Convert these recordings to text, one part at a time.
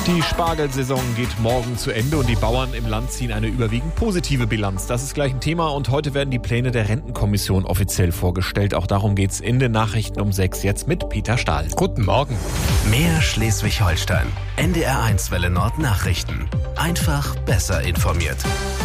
Die Spargelsaison geht morgen zu Ende und die Bauern im Land ziehen eine überwiegend positive Bilanz. Das ist gleich ein Thema und heute werden die Pläne der Rentenkommission offiziell vorgestellt. Auch darum geht's in den Nachrichten um 6 jetzt mit Peter Stahl. Guten Morgen. Mehr Schleswig-Holstein. NDR1 Welle Nord Nachrichten. Einfach besser informiert.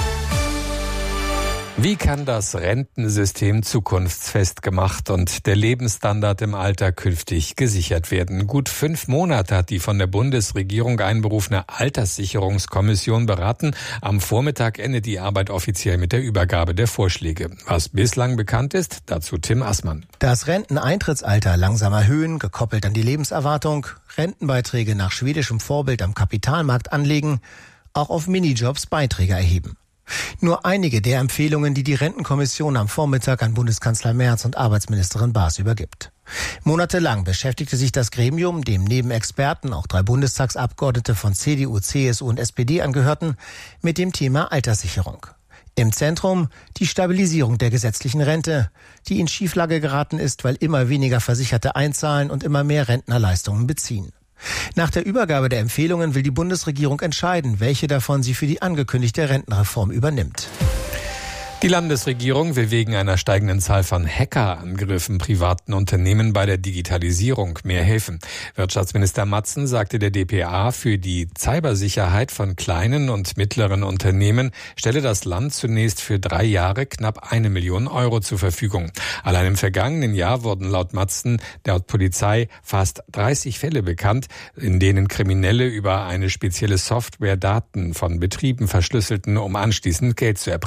Wie kann das Rentensystem zukunftsfest gemacht und der Lebensstandard im Alter künftig gesichert werden? Gut 5 Monate hat die von der Bundesregierung einberufene Alterssicherungskommission beraten. Am Vormittag endet die Arbeit offiziell mit der Übergabe der Vorschläge. Was bislang bekannt ist, dazu Tim Assmann. Das Renteneintrittsalter langsam erhöhen, gekoppelt an die Lebenserwartung, Rentenbeiträge nach schwedischem Vorbild am Kapitalmarkt anlegen, auch auf Minijobs Beiträge erheben. Nur einige der Empfehlungen, die die Rentenkommission am Vormittag an Bundeskanzler Merz und Arbeitsministerin Baas übergibt. Monatelang beschäftigte sich das Gremium, dem neben Experten auch 3 Bundestagsabgeordnete von CDU, CSU und SPD angehörten, mit dem Thema Alterssicherung. Im Zentrum die Stabilisierung der gesetzlichen Rente, die in Schieflage geraten ist, weil immer weniger Versicherte einzahlen und immer mehr Rentner Leistungen beziehen. Nach der Übergabe der Empfehlungen will die Bundesregierung entscheiden, welche davon sie für die angekündigte Rentenreform übernimmt. Die Landesregierung will wegen einer steigenden Zahl von Hackerangriffen privaten Unternehmen bei der Digitalisierung mehr helfen. Wirtschaftsminister Matzen sagte der dpa, für die Cybersicherheit von kleinen und mittleren Unternehmen stelle das Land zunächst für 3 Jahre knapp 1 Million Euro zur Verfügung. Allein im vergangenen Jahr wurden laut Matzen, laut Polizei, fast 30 Fälle bekannt, in denen Kriminelle über eine spezielle Software Daten von Betrieben verschlüsselten, um anschließend Geld zu erpressen.